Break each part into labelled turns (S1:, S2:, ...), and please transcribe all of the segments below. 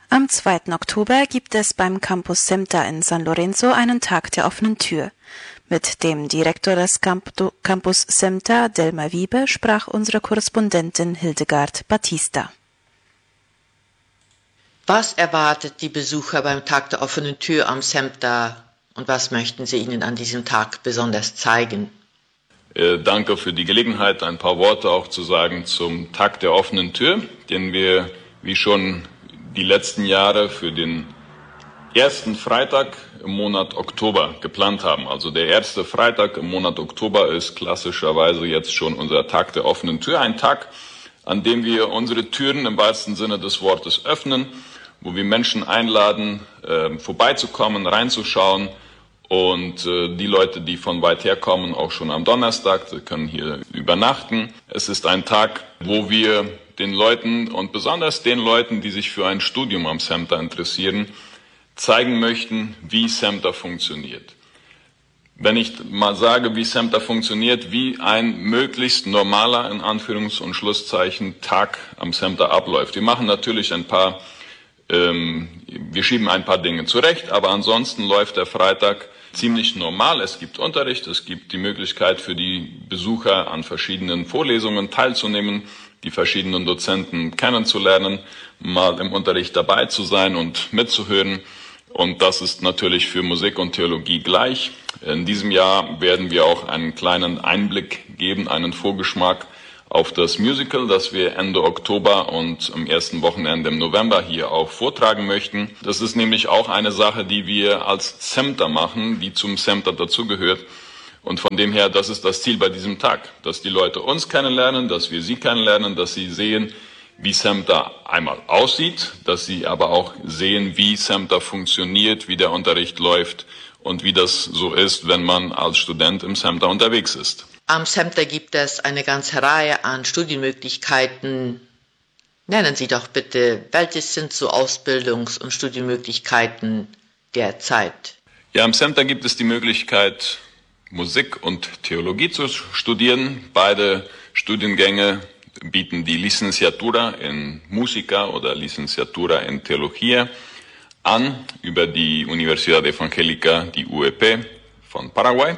S1: Am 2. Oktober gibt es beim Campus SEMTA in San Lorenzo einen Tag der offenen Tür. Mit dem Direktor des Campus SEMTA, Delma Wiebe, sprach unsere Korrespondentin Hildegard Battista.
S2: Was erwartet die Besucher beim Tag der offenen Tür am SEMTA und was möchten Sie ihnen an diesem Tag besonders zeigen?
S3: Danke für die Gelegenheit, ein paar Worte auch zu sagen zum Tag der offenen Tür, den wir wie schon die letzten Jahre für den ersten Freitag im Monat Oktober geplant haben. Also der erste Freitag im Monat Oktober ist klassischerweise jetzt schon unser Tag der offenen Tür. Ein Tag, an dem wir unsere Türen im wahrsten Sinne des Wortes öffnen, wo wir Menschen einladen, vorbeizukommen, reinzuschauen. Und die Leute, die von weit her kommen, auch schon am Donnerstag, sie können hier übernachten. Es ist ein Tag, wo wir den Leuten und besonders den Leuten, die sich für ein Studium am SEMTA interessieren, zeigen möchten, wie SEMTA funktioniert. Wenn ich mal sage, wie SEMTA funktioniert, wie ein möglichst normaler, in Anführungs- und Schlusszeichen, Tag am SEMTA abläuft. Wir machen natürlich wir schieben ein paar Dinge zurecht, aber ansonsten läuft der Freitag ziemlich normal. Es gibt Unterricht, es gibt die Möglichkeit für die Besucher an verschiedenen Vorlesungen teilzunehmen, die verschiedenen Dozenten kennenzulernen, mal im Unterricht dabei zu sein und mitzuhören. Und das ist natürlich für Musik und Theologie gleich. In diesem Jahr werden wir auch einen kleinen Einblick geben, einen Vorgeschmack auf das Musical, das wir Ende Oktober und am ersten Wochenende im November hier auch vortragen möchten. Das ist nämlich auch eine Sache, die wir als SEMTA machen, die zum SEMTA dazugehört. Und von dem her, das ist das Ziel bei diesem Tag, dass die Leute uns kennenlernen, dass wir sie kennenlernen, dass sie sehen, wie SEMTA einmal aussieht, dass sie aber auch sehen, wie SEMTA funktioniert, wie der Unterricht läuft und wie das so ist, wenn man als Student im SEMTA unterwegs ist.
S2: Am SEMTA gibt es eine ganze Reihe an Studienmöglichkeiten. Nennen Sie doch bitte, welche sind so Ausbildungs- und Studienmöglichkeiten derzeit?
S3: Ja, am SEMTA gibt es die Möglichkeit, Musik und Theologie zu studieren. Beide Studiengänge bieten die Licenciatura in Musica oder Licenciatura in Teología an über die Universidad Evangélica, die UEP von Paraguay.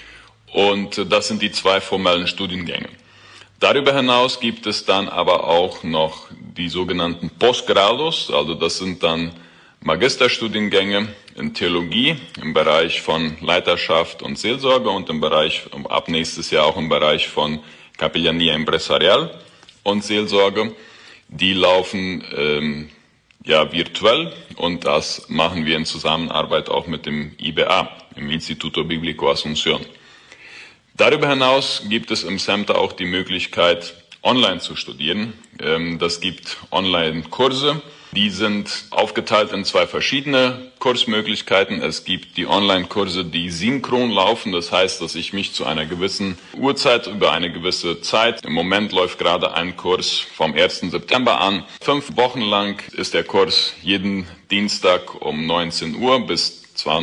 S3: Und das sind die zwei formellen Studiengänge. Darüber hinaus gibt es dann aber auch noch die sogenannten Postgrados, also das sind dann Magisterstudiengänge in Theologie im Bereich von Leiterschaft und Seelsorge und im Bereich, ab nächstes Jahr auch im Bereich von Capellanía Empresarial und Seelsorge. Die laufen virtuell und das machen wir in Zusammenarbeit auch mit dem IBA, im Instituto Bíblico Asunción. Darüber hinaus gibt es im SEMTA auch die Möglichkeit, online zu studieren. Das gibt Online-Kurse. Die sind aufgeteilt in zwei verschiedene Kursmöglichkeiten. Es gibt die Online-Kurse, die synchron laufen. Das heißt, dass ich mich zu einer gewissen Uhrzeit über eine gewisse Zeit, im Moment läuft gerade ein Kurs vom 1. September an. 5 Wochen lang ist der Kurs jeden Dienstag um 19 Uhr bis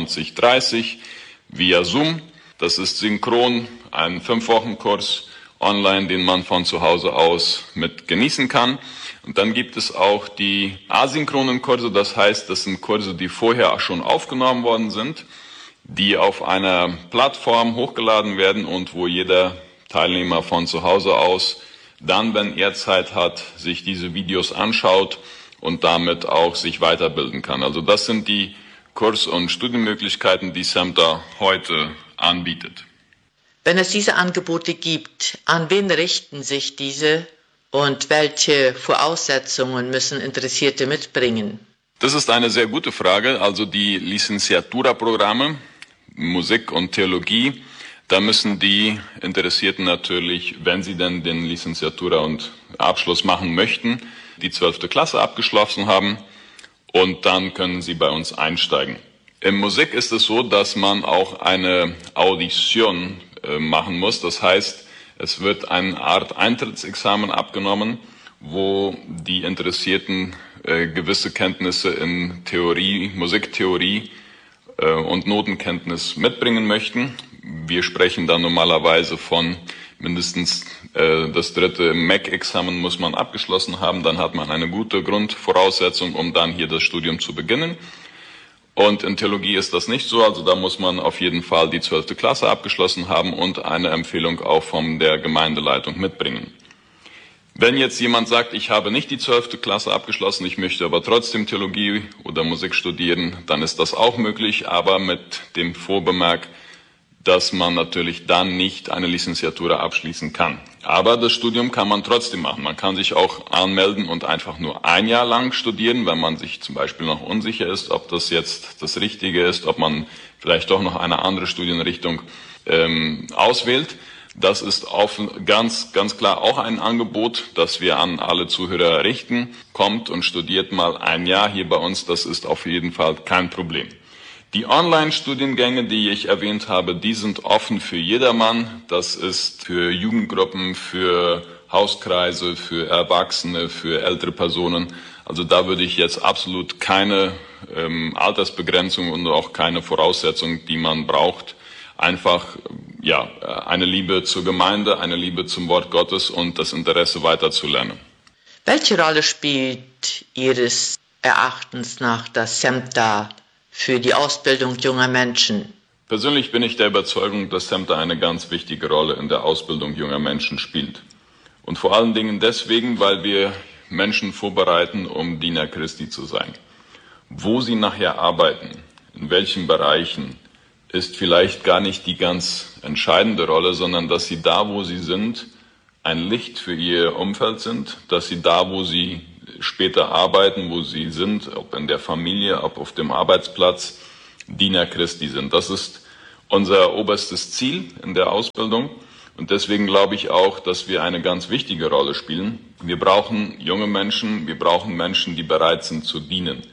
S3: 20:30 via Zoom. Das ist synchron, ein 5-Wochen-Kurs online, den man von zu Hause aus mit genießen kann. Und dann gibt es auch die asynchronen Kurse, das heißt, das sind Kurse, die vorher schon aufgenommen worden sind, die auf einer Plattform hochgeladen werden und wo jeder Teilnehmer von zu Hause aus dann, wenn er Zeit hat, sich diese Videos anschaut und damit auch sich weiterbilden kann. Also das sind die Kurs- und Studienmöglichkeiten, die SEMTA heute anbietet.
S2: Wenn es diese Angebote gibt, an wen richten sich diese und welche Voraussetzungen müssen Interessierte mitbringen?
S3: Das ist eine sehr gute Frage. Also die Licenciatura-Programme, Musik und Theologie, da müssen die Interessierten natürlich, wenn sie denn den Licenciatura und Abschluss machen möchten, die 12. Klasse abgeschlossen haben und dann können sie bei uns einsteigen. In Musik ist es so, dass man auch eine Audition machen muss. Das heißt, es wird eine Art Eintrittsexamen abgenommen, wo die Interessierten gewisse Kenntnisse in Theorie, Musiktheorie und Notenkenntnis mitbringen möchten. Wir sprechen dann normalerweise von Mindestens das 3. MEC-Examen muss man abgeschlossen haben. Dann hat man eine gute Grundvoraussetzung, um dann hier das Studium zu beginnen. Und in Theologie ist das nicht so. Also da muss man auf jeden Fall die 12. Klasse abgeschlossen haben und eine Empfehlung auch von der Gemeindeleitung mitbringen. Wenn jetzt jemand sagt, ich habe nicht die 12. Klasse abgeschlossen, ich möchte aber trotzdem Theologie oder Musik studieren, dann ist das auch möglich, aber mit dem Vorbemerk, dass man natürlich dann nicht eine Licenciatura abschließen kann. Aber das Studium kann man trotzdem machen. Man kann sich auch anmelden und einfach nur ein Jahr lang studieren, wenn man sich zum Beispiel noch unsicher ist, ob das jetzt das Richtige ist, ob man vielleicht doch noch eine andere Studienrichtung auswählt. Das ist ganz klar auch ein Angebot, das wir an alle Zuhörer richten. Kommt und studiert mal ein Jahr hier bei uns, das ist auf jeden Fall kein Problem. Die Online-Studiengänge, die ich erwähnt habe, die sind offen für jedermann. Das ist für Jugendgruppen, für Hauskreise, für Erwachsene, für ältere Personen. Also da würde ich jetzt absolut keine Altersbegrenzung und auch keine Voraussetzung, die man braucht. Einfach eine Liebe zur Gemeinde, eine Liebe zum Wort Gottes und das Interesse weiterzulernen.
S2: Welche Rolle spielt Ihres Erachtens nach das SEMTA für die Ausbildung junger Menschen?
S3: Persönlich bin ich der Überzeugung, dass SEMTA eine ganz wichtige Rolle in der Ausbildung junger Menschen spielt. Und vor allen Dingen deswegen, weil wir Menschen vorbereiten, um Diener Christi zu sein. Wo sie nachher arbeiten, in welchen Bereichen, ist vielleicht gar nicht die ganz entscheidende Rolle, sondern dass sie da, wo sie sind, ein Licht für ihr Umfeld sind, dass sie da, wo sie später arbeiten, wo sie sind, ob in der Familie, ob auf dem Arbeitsplatz, Diener Christi sind. Das ist unser oberstes Ziel in der Ausbildung und deswegen glaube ich auch, dass wir eine ganz wichtige Rolle spielen. Wir brauchen junge Menschen, wir brauchen Menschen, die bereit sind zu dienen.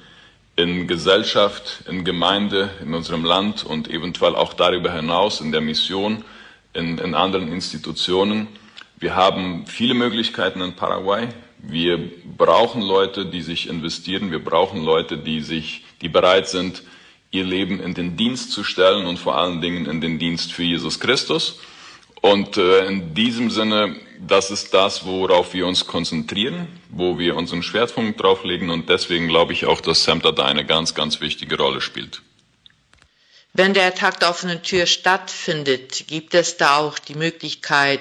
S3: In Gesellschaft, in Gemeinde, in unserem Land und eventuell auch darüber hinaus in der Mission, in anderen Institutionen. Wir haben viele Möglichkeiten in Paraguay. Wir brauchen Leute, die sich investieren. Wir brauchen Leute, die bereit sind, ihr Leben in den Dienst zu stellen und vor allen Dingen in den Dienst für Jesus Christus. Und in diesem Sinne, das ist das, worauf wir uns konzentrieren, wo wir unseren Schwerpunkt drauf legen und deswegen glaube ich auch, dass SEMTA da eine ganz, ganz wichtige Rolle spielt.
S2: Wenn der Tag der offenen Tür stattfindet, gibt es da auch die Möglichkeit,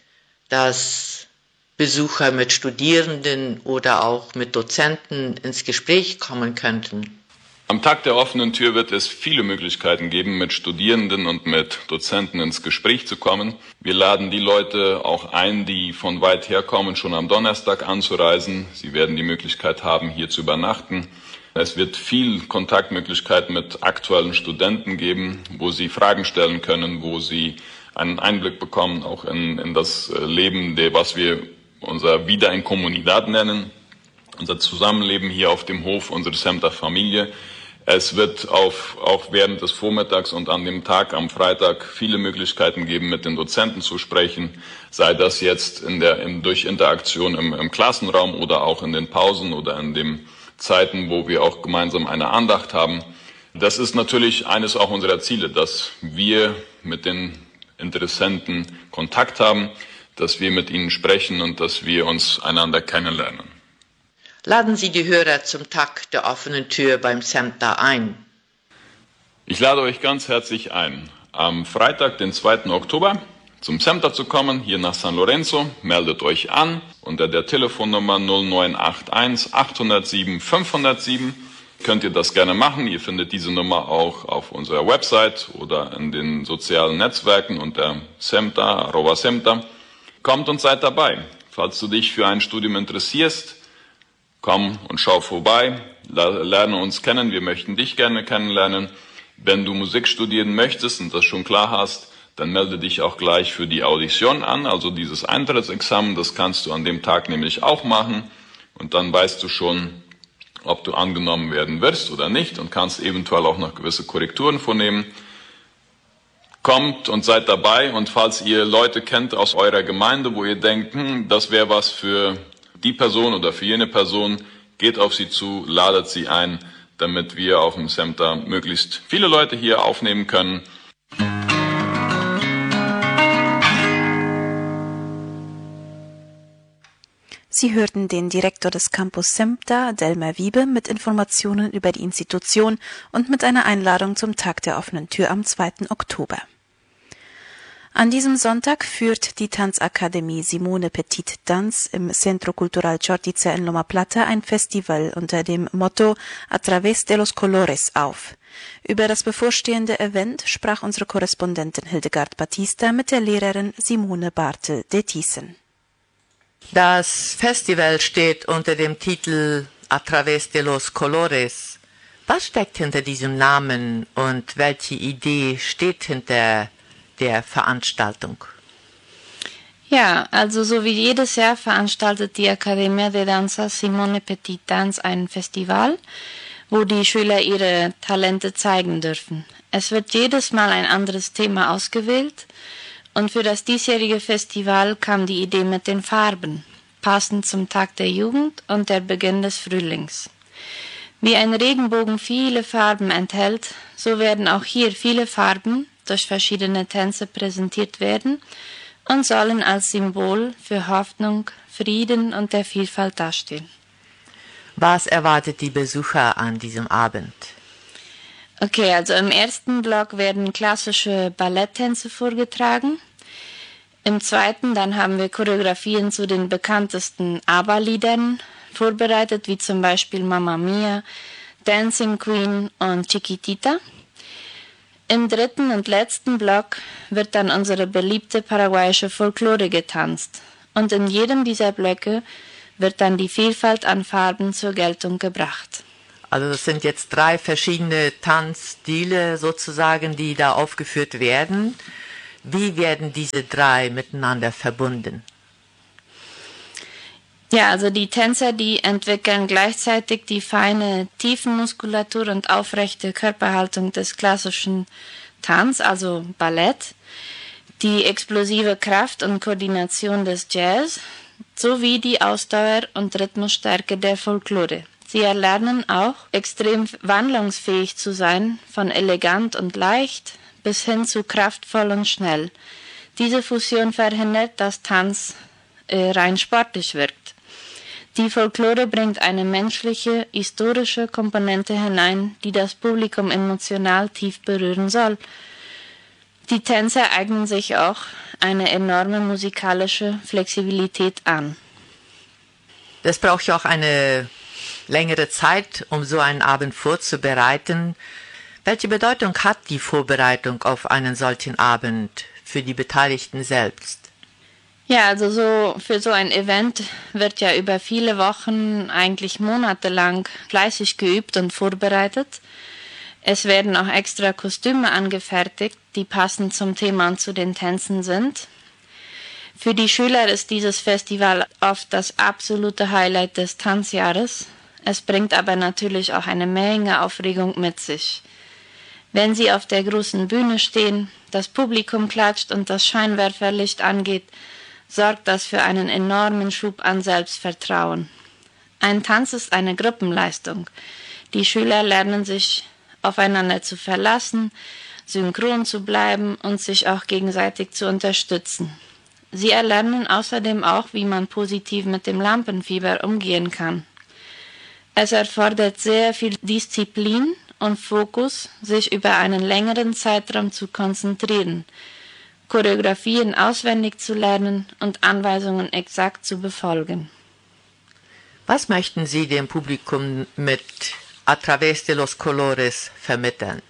S2: dass Besucher mit Studierenden oder auch mit Dozenten ins Gespräch kommen könnten?
S3: Am Tag der offenen Tür wird es viele Möglichkeiten geben, mit Studierenden und mit Dozenten ins Gespräch zu kommen. Wir laden die Leute auch ein, die von weit her kommen, schon am Donnerstag anzureisen. Sie werden die Möglichkeit haben, hier zu übernachten. Es wird viel Kontaktmöglichkeiten mit aktuellen Studenten geben, wo sie Fragen stellen können, wo sie einen Einblick bekommen, auch in das Leben, was wir unser Vida in Comunidad nennen, unser Zusammenleben hier auf dem Hof, unsere SEMTA-Familie. Es wird auch während des Vormittags und an dem Tag am Freitag viele Möglichkeiten geben, mit den Dozenten zu sprechen, sei das jetzt durch Interaktion im Klassenraum oder auch in den Pausen oder in den Zeiten, wo wir auch gemeinsam eine Andacht haben. Das ist natürlich eines auch unserer Ziele, dass wir mit den Interessenten Kontakt haben, dass wir mit ihnen sprechen und dass wir uns einander kennenlernen.
S2: Laden Sie die Hörer zum Tag der offenen Tür beim SEMTA ein.
S3: Ich lade euch ganz herzlich ein, am Freitag, den 2. Oktober, zum SEMTA zu kommen, hier nach San Lorenzo. Meldet euch an unter der Telefonnummer 0981 807 507. Könnt ihr das gerne machen. Ihr findet diese Nummer auch auf unserer Website oder in den sozialen Netzwerken unter SEMTA, @SEMTA. Kommt und seid dabei. Falls du dich für ein Studium interessierst, komm und schau vorbei, lerne uns kennen, wir möchten dich gerne kennenlernen. Wenn du Musik studieren möchtest und das schon klar hast, dann melde dich auch gleich für die Audition an, also dieses Eintrittsexamen, das kannst du an dem Tag nämlich auch machen und dann weißt du schon, ob du angenommen werden wirst oder nicht und kannst eventuell auch noch gewisse Korrekturen vornehmen. Kommt und seid dabei und falls ihr Leute kennt aus eurer Gemeinde, wo ihr denkt, das wäre was für die Person oder für jene Person, geht auf sie zu, ladet sie ein, damit wir auf dem SEMTA möglichst viele Leute hier aufnehmen können.
S1: Sie hörten den Direktor des Campus SEMTA, Delmer Wiebe, mit Informationen über die Institution und mit einer Einladung zum Tag der offenen Tür am 2. Oktober. An diesem Sonntag führt die Tanzakademie Simone Petit Dance im Centro Cultural Chortice in Loma Plata ein Festival unter dem Motto A través de los colores auf. Über das bevorstehende Event sprach unsere Korrespondentin Hildegard Batista mit der Lehrerin Simone Bartel de Thyssen.
S2: Das Festival steht unter dem Titel A través de los colores. Was steckt hinter diesem Namen und welche Idee steht hinter der Veranstaltung?
S4: Ja, also so wie jedes Jahr veranstaltet die Accademia de Danza Simone Petit Dance ein Festival, wo die Schüler ihre Talente zeigen dürfen. Es wird jedes Mal ein anderes Thema ausgewählt und für das diesjährige Festival kam die Idee mit den Farben, passend zum Tag der Jugend und der Beginn des Frühlings. Wie ein Regenbogen viele Farben enthält, so werden auch hier viele Farben durch verschiedene Tänze präsentiert werden und sollen als Symbol für Hoffnung, Frieden und der Vielfalt dastehen.
S2: Was erwartet die Besucher an diesem Abend?
S4: Okay, also im ersten Block werden klassische Balletttänze vorgetragen. Im zweiten dann haben wir Choreografien zu den bekanntesten ABBA-Liedern vorbereitet, wie zum Beispiel Mamma Mia, Dancing Queen und Chiquitita. Im dritten und letzten Block wird dann unsere beliebte paraguayische Folklore getanzt. Und in jedem dieser Blöcke wird dann die Vielfalt an Farben zur Geltung gebracht.
S2: Also das sind jetzt 3 verschiedene Tanzstile sozusagen, die da aufgeführt werden. Wie werden diese 3 miteinander verbunden?
S4: Ja, also die Tänzer, die entwickeln gleichzeitig die feine Tiefenmuskulatur und aufrechte Körperhaltung des klassischen Tanz, also Ballett, die explosive Kraft und Koordination des Jazz, sowie die Ausdauer und Rhythmusstärke der Folklore. Sie erlernen auch, extrem wandlungsfähig zu sein, von elegant und leicht bis hin zu kraftvoll und schnell. Diese Fusion verhindert, dass Tanz rein sportlich wirkt. Die Folklore bringt eine menschliche, historische Komponente hinein, die das Publikum emotional tief berühren soll. Die Tänzer eignen sich auch eine enorme musikalische Flexibilität an.
S2: Das braucht ja auch eine längere Zeit, um so einen Abend vorzubereiten. Welche Bedeutung hat die Vorbereitung auf einen solchen Abend für die Beteiligten selbst?
S4: Ja, also für so ein Event wird ja über viele Wochen, eigentlich monatelang fleißig geübt und vorbereitet. Es werden auch extra Kostüme angefertigt, die passend zum Thema und zu den Tänzen sind. Für die Schüler ist dieses Festival oft das absolute Highlight des Tanzjahres. Es bringt aber natürlich auch eine Menge Aufregung mit sich. Wenn sie auf der großen Bühne stehen, das Publikum klatscht und das Scheinwerferlicht angeht, sorgt das für einen enormen Schub an Selbstvertrauen. Ein Tanz ist eine Gruppenleistung. Die Schüler lernen sich aufeinander zu verlassen, synchron zu bleiben und sich auch gegenseitig zu unterstützen. Sie erlernen außerdem auch, wie man positiv mit dem Lampenfieber umgehen kann. Es erfordert sehr viel Disziplin und Fokus, sich über einen längeren Zeitraum zu konzentrieren, Choreografien auswendig zu lernen und Anweisungen exakt zu befolgen.
S2: Was möchten Sie dem Publikum mit A través de los colores vermitteln?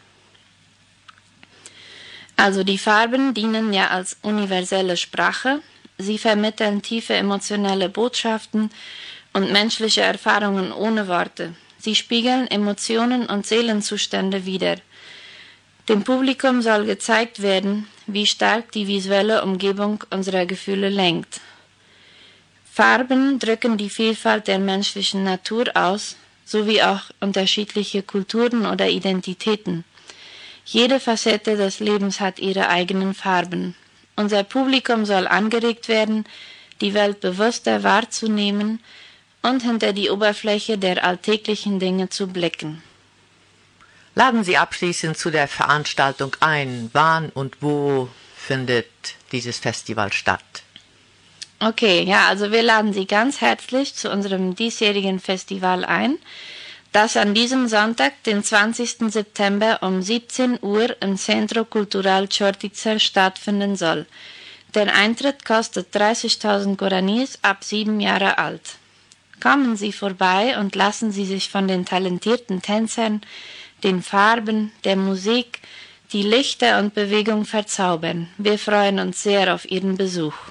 S4: Also die Farben dienen ja als universelle Sprache. Sie vermitteln tiefe emotionelle Botschaften und menschliche Erfahrungen ohne Worte. Sie spiegeln Emotionen und Seelenzustände wider. Dem Publikum soll gezeigt werden, wie stark die visuelle Umgebung unserer Gefühle lenkt. Farben drücken die Vielfalt der menschlichen Natur aus, sowie auch unterschiedliche Kulturen oder Identitäten. Jede Facette des Lebens hat ihre eigenen Farben. Unser Publikum soll angeregt werden, die Welt bewusster wahrzunehmen und hinter die Oberfläche der alltäglichen Dinge zu blicken.
S2: Laden Sie abschließend zu der Veranstaltung ein. Wann und wo findet dieses Festival statt?
S4: Okay, ja, also wir laden Sie ganz herzlich zu unserem diesjährigen Festival ein, das an diesem Sonntag, den 20. September um 17 Uhr im Centro Cultural Čortica stattfinden soll. Der Eintritt kostet 30.000 Guaraníes ab 7 Jahre alt. Kommen Sie vorbei und lassen Sie sich von den talentierten Tänzern, den Farben, der Musik, die Lichter und Bewegung verzaubern. Wir freuen uns sehr auf Ihren Besuch.